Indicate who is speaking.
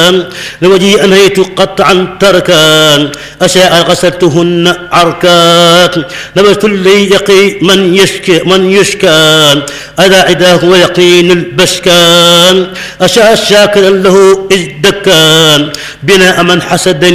Speaker 1: لوجهي أنهيت قطعا تركان أشاء غسلتهن عركات لبست لي يقي من يشكى أذى عداه ويقين البشكان أشاء شاكرا له إذ دكان بناء من حسدني